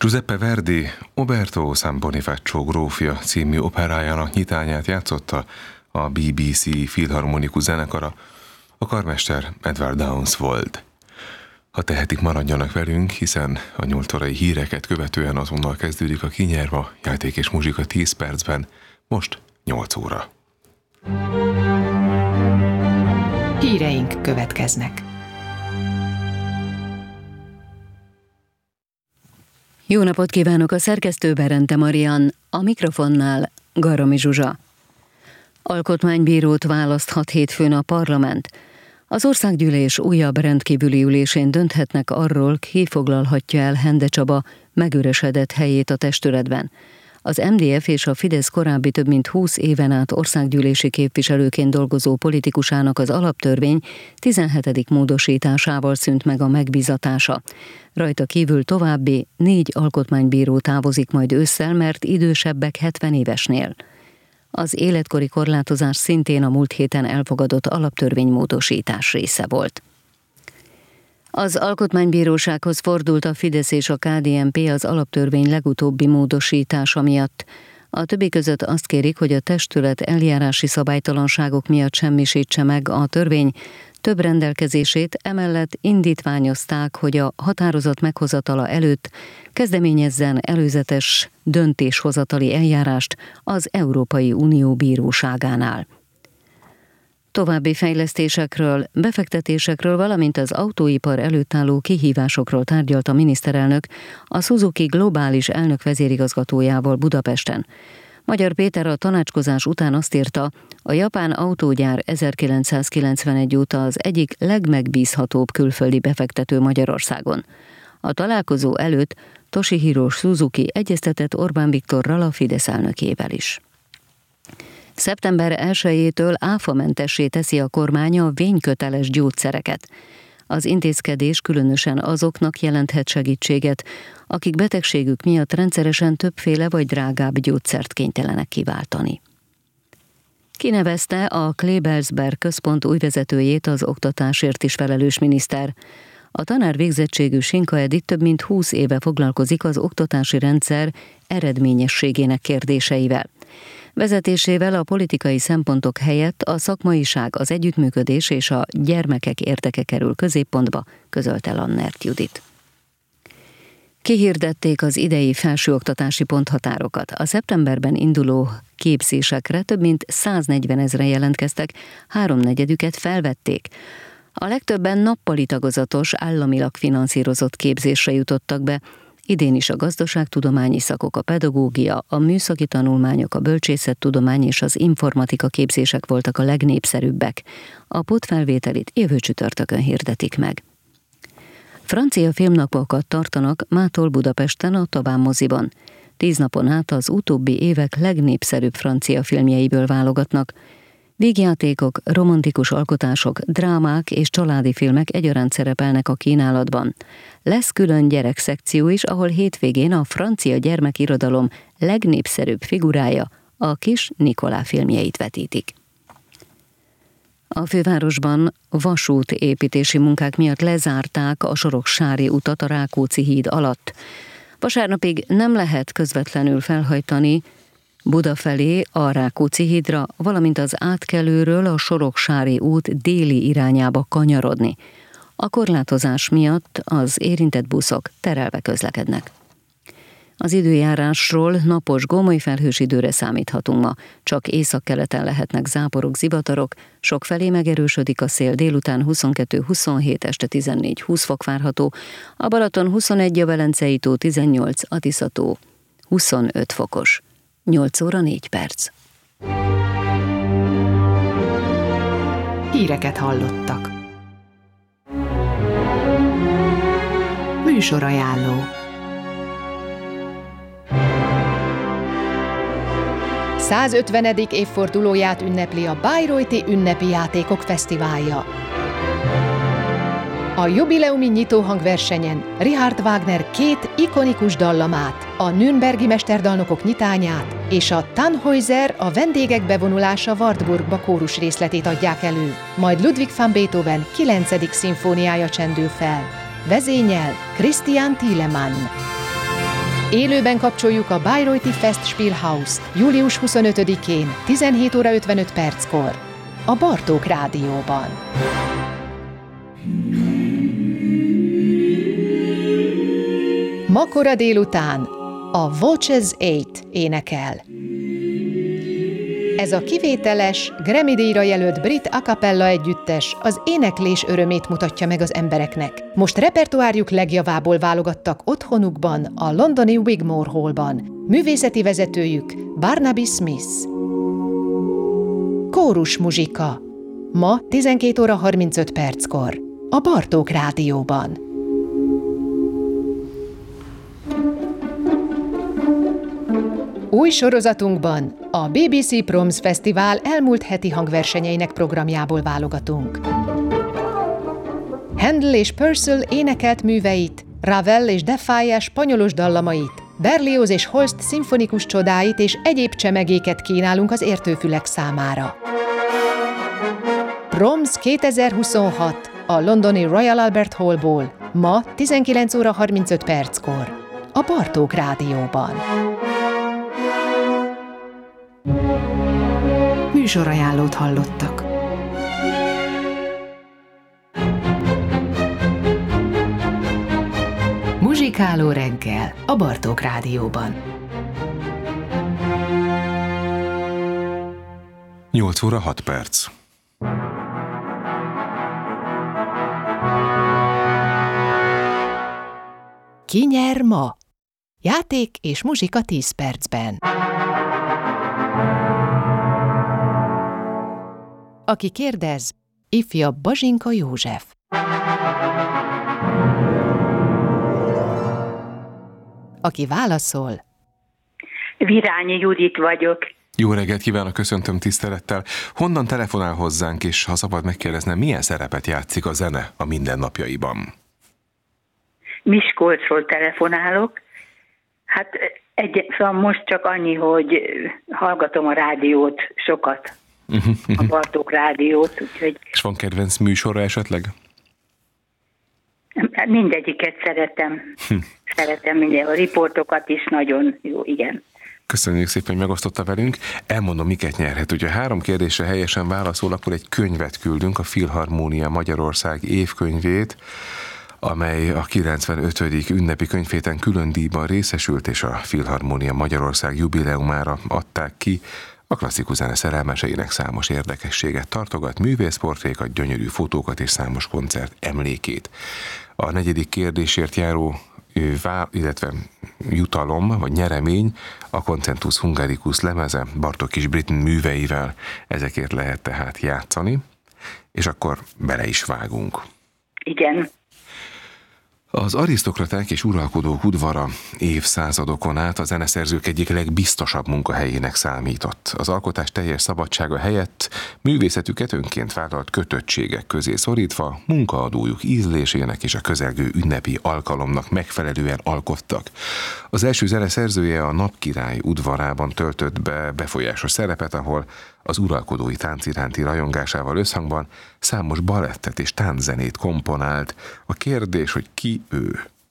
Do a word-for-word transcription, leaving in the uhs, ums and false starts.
Giuseppe Verdi Oberto San Bonifacio grófja című operájának nyitányát játszotta a bé bé cé Filharmonikus zenekara, a karmester Edward Downes volt. Ha tehetik, maradjanak velünk, hiszen a nyolc órai híreket követően azonnal kezdődik a Kinyerva, játék és muzsika tíz percben, most nyolc óra. Híreink következnek. Jó napot kívánok, a szerkesztő Berente Marian, a mikrofonnál Garomi Zsuzsa. Alkotmánybírót választhat hétfőn a parlament. Az országgyűlés újabb rendkívüli ülésén dönthetnek arról, ki foglalhatja el Hende Csaba megüresedett helyét a testületben. Az em dé ef és a Fidesz korábbi több mint húsz éven át országgyűlési képviselőként dolgozó politikusának az alaptörvény tizenhetedik módosításával szűnt meg a megbízatása. Rajta kívül további négy alkotmánybíró távozik majd ősszel, mert idősebbek hetven évesnél. Az életkori korlátozás szintén a múlt héten elfogadott alaptörvénymódosítás része volt. Az Alkotmánybírósághoz fordult a Fidesz és a ká dé en pé az alaptörvény legutóbbi módosítása miatt. A többi között azt kérik, hogy a testület eljárási szabálytalanságok miatt semmisítse meg a törvény több rendelkezését, emellett indítványozták, hogy a határozat meghozatala előtt kezdeményezzen előzetes döntéshozatali eljárást az Európai Unió bíróságánál. További fejlesztésekről, befektetésekről, valamint az autóipar előtt álló kihívásokról tárgyalt a miniszterelnök a Suzuki globális elnök vezérigazgatójával Budapesten. Magyar Péter a tanácskozás után azt írta, a japán autógyár ezerkilencszázkilencvenegy óta az egyik legmegbízhatóbb külföldi befektető Magyarországon. A találkozó előtt Toshihiro Suzuki egyeztetett Orbán Viktorral, a Fidesz elnökével is. szeptember elsejétől áfamentessé teszi a kormány a vényköteles gyógyszereket. Az intézkedés különösen azoknak jelenthet segítséget, akik betegségük miatt rendszeresen többféle vagy drágább gyógyszert kénytelenek kiváltani. Kinevezte a Klebersberg központ új vezetőjét az oktatásért is felelős miniszter. A tanár végzettségű Sinka Edith több mint húsz éve foglalkozik az oktatási rendszer eredményességének kérdéseivel. Vezetésével a politikai szempontok helyett a szakmaiság, az együttműködés és a gyermekek érdeke kerül középpontba, közölte Lannert Judit. Kihirdették az idei felsőoktatási ponthatárokat. A szeptemberben induló képzésekre több mint száznegyven ezren jelentkeztek, háromnegyedüket felvették. A legtöbben nappali tagozatos, államilag finanszírozott képzésre jutottak be. Idén is a gazdaságtudományi szakok, a pedagógia, a műszaki tanulmányok, a bölcsészettudomány és az informatika képzések voltak a legnépszerűbbek. A pótfelvételit jövő csütörtökön hirdetik meg. Francia filmnapokat tartanak mától Budapesten a Tabán moziban. Tíz napon át az utóbbi évek legnépszerűbb francia filmjeiből válogatnak. Vígjátékok, romantikus alkotások, drámák és családi filmek egyaránt szerepelnek a kínálatban. Lesz külön gyerekszekció is, ahol hétvégén a francia gyermekirodalom legnépszerűbb figurája, a kis Nikolá filmjeit vetítik. A fővárosban vasútépítési munkák miatt lezárták a Soroksári utat a Rákóczi híd alatt. Vasárnapig nem lehet közvetlenül felhajtani Buda felé a Rákóczi hídra, valamint az átkelőről a Soroksári út déli irányába kanyarodni. A korlátozás miatt az érintett buszok terelve közlekednek. Az időjárásról napos, gomoly felhős időre számíthatunk ma. Csak északkeleten lehetnek záporok, zivatarok, sokfelé megerősödik a szél, délután huszonkettő-huszonhét, este tizennégy-húsz fok várható, a Balaton huszonegy, a Velencei tó tizennyolc, a Tisza tó huszonöt fokos. nyolc óra négy perc. Híreket hallottak. Műsorajánló. százötvenedik évfordulóját ünnepli a Bayreuther Ünnepi Játékok Fesztiválja. A jubileumi nyitóhangversenyen Richard Wagner két ikonikus dallamát, a Nürnbergi mesterdalnokok nyitányát és a Tannhäuser, a vendégek bevonulása Wartburgba kórus részletét adják elő, majd Ludwig van Beethoven kilencedik szimfóniája csendül fel. Vezényel Christian Thielemann. Élőben kapcsoljuk a Bayreuther Festspielhaus július huszonötödikén tizenhét óra ötvenöt perckor a Bartók Rádióban. Ma kora délután a Voces nyolc énekel. Ez a kivételes, Grammy-díjra jelölt brit a cappella együttes az éneklés örömét mutatja meg az embereknek. Most repertoárjuk legjavából válogattak otthonukban, a londoni Wigmore Hallban. Művészeti vezetőjük Barnaby Smith. Kórus muzsika. Ma tizenkét óra harmincöt perckor a Bartók Rádióban. Új sorozatunkban a bé bé cé Proms Fesztivál elmúlt heti hangversenyeinek programjából válogatunk. Handel és Purcell énekelt műveit, Ravel és Defoe spanyolos dallamait, Berlioz és Holst szimfonikus csodáit és egyéb csemegéket kínálunk az értőfülek számára. Proms kétezer-huszonhat a londoni Royal Albert Hallból, ma tizenkilenc óra harmincöt perckor a Bartók Rádióban. Műsorajánlót hallottak. Muzsikáló reggel a Bartók Rádióban. nyolc óra hat perc. Ki nyer ma? Játék és muzsika tíz percben. Aki kérdez, ifjabb Bazsinka József. Aki válaszol, Virányi Judit vagyok. Jó reggelt kívánok, köszöntöm tisztelettel. Honnan telefonál hozzánk, és ha szabad megkérdeznem, milyen szerepet játszik a zene a mindennapjaiban? Miskolcról telefonálok. Hát egy, szóval most csak annyi, hogy hallgatom a rádiót sokat. A Bartók Rádiót, úgyhogy... És van kedvenc műsorra esetleg? Mindegyiket szeretem. Hm. Szeretem minden, a riportokat is nagyon jó, igen. Köszönjük szépen, hogy megosztotta velünk. Elmondom, miket nyerhet. Ugye három kérdésre helyesen válaszol, akkor egy könyvet küldünk, a Filharmónia Magyarország évkönyvét, amely a kilencvenötödik ünnepi könyvhéten külön díjban részesült, és a Filharmónia Magyarország jubileumára adták ki. A klasszikus zene szerelmeseinek számos érdekességet tartogat, művészportrékat, gyönyörű fotókat és számos koncert emlékét. A negyedik kérdésért járó vá, illetve jutalom, vagy nyeremény a Concentus Hungaricus lemeze Bartók Kis Brit műveivel, ezekért lehet tehát játszani, és akkor bele is vágunk. Igen. Az arisztokraták és uralkodók udvara évszázadokon át a zeneszerzők egyik legbiztosabb munkahelyének számított. Az alkotás teljes szabadsága helyett művészetüket önként vállalt kötöttségek közé szorítva munkaadójuk ízlésének és a közelgő ünnepi alkalomnak megfelelően alkottak. Az első zeneszerzője a Napkirály udvarában töltött be befolyásos szerepet, ahol az uralkodói tánc iránti rajongásával összhangban számos balettet és tánczenét komponált. A kérdés, hogy ki ő?